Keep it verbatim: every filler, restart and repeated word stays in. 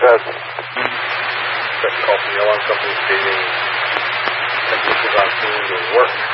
said. That call from the alarm company stating technicians on scene will work.